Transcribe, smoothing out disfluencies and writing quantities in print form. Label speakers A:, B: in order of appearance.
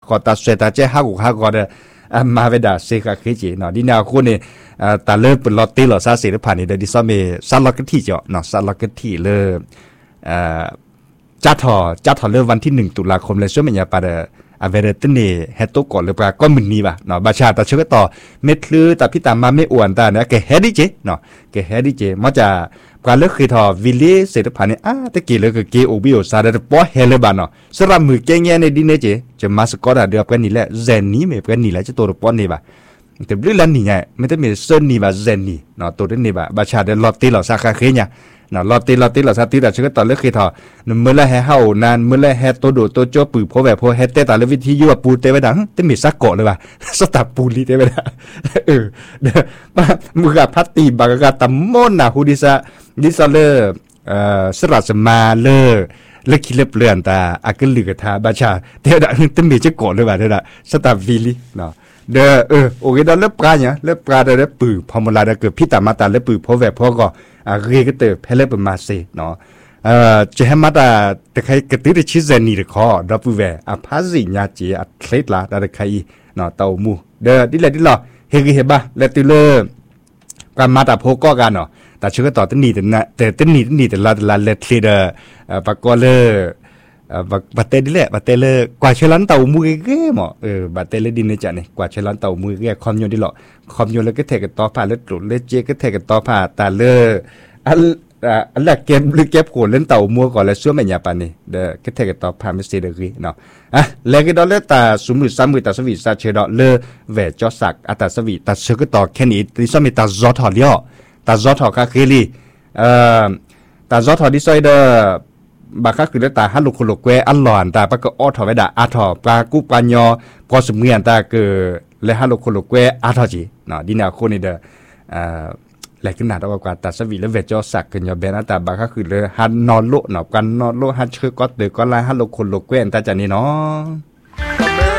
A: ก็ตาเสตาเจ้ฮักฮักก็เดมาเวดาเซกาเคจิเนาะดินาคนเนี่ยตาเลิกเป็นลอตเตอร์ลอซาเสรผ่านนี่เดดิซอมเมซัลล็อกที่เจาะเนาะซัลล็อกที่เลิกจัดถอเลิกวันที่1ตุลาคมเลยช่วยมันอย่าปาเดอเวเรตเน่เฮตโตก่อนเลยปะก็มึนนี่ป่ะเนาะบาชาตาเชื่อต่อเม็ดลือแต่พี่ตามาไม่อ้วนตาเนี่ยแกเฮดิเจเนาะแกเฮดิเจมันจะการเลิกคือทอวิลลี่เสร็จผ่านเนี่ยตะกี้เลยคือเกโอบิโอซาเดป้อเฮเลบานเนาะสำหรับมือแกเงี้ยในดินเจจะมาสกอตเดือบกันนี่แหละเซนนี่ไม่กันนี่แหละจะตัวป้อนนี่ป่ะแต่เรื่องนั้นนี่ไงไม่ได้มีเซนนี่ป่ะเซนนี่เนาะตัวนี้นี่ป่ะบาชาเดลอตตีหล่อซาคาเคเนี่ยเนาะลอตตีหล่อซาตีแต่เชื่อต่อเลิกคือทอเมื่อไรแห่เฮานานเมื่อไรแห่ตัวโดตัวโจปืนพอแบบพอแห่เตตาเลวิธียั่วปูเตไปดังจะมีซักเกาะเลยป่ะสตาปูลีเตไปดังเดี๋ยวมือกับพัตตีบากาตามมอนนะฮูดิซาเลสระสมาเลคิดเล็บเลือนตาอากิลือกทาบาชาเดี๋ยวดังจะมีจะเกาะเลยป่ะเดี๋ยวสตาวิลีเนาะเด้อโอเคดอเล็บปลาเนี่ยเล็บปลาเด้อปืนพอมาลาเด้อเกิดพิตามาตาเล็บปืนพอแบบพอก็เรียกเตอเพลเล็บมาเซเนาะจะให้มาตาแต่ใครกระตือรือร้นใจนี่เด็กขอรับผู้แวพาสิญาจีอัดเคล็ดละแต่ใครเนาะเต่ามูเด้อดิแหละเฮบ้าแล้วติเลอการมาตาโพก็กันเนาะแต่เชื่อต่อตั้งนี่แต่ตั้งนี่แต่ละเลทเดอร์ปากก็เลยบัตเตดิแหละบัตเตเลยกว่าเชลันเต่ามือเก้หมอบัตเตเลยดินในจันนี่กว่าเชลันเต่ามือเก้คอมโยนดิหรอคอมโยนแล้วก็เทกันต่อผ่าแล้วตรุดแล้วเจก็เทกันต่อผ่าตาเลอันแรกเก็บหรือเก็บโขนเล่นเต่ามัวก่อนแล้วช่วยแม่ยาปานนี่เด้อก็เทกันต่อผ่าไม่เสียเด็กเนาะแล้วก็ดอลเลตาสมุทรสามือตาสวีซาเชดอเลเวจอสักอัตาสวีตาเชก็ต่อแค่นี้ดิสมิตาจอทอเลียตาจอทอคาเคลีตาจอทอดิซอยเดบาคักคือตาฮัลโลโคโลเกวอัลลอนตาปะก็ออทอไว้ดาอาทอปลากุปานยอพอสมเงียนตาเกและฮัลโลโคโลเกวอาทอจีเนาะดินาโคนี่เดแหลกขึ้นหนาตัวกว่าตาสวีและเวจอสักกันยอเบนตาบาคักคือเลยฮันนอนโลเนาะกันนอนโลฮันเชอก็เดก็ไลฮัลโลโคโลเกวตาจานี่เนาะ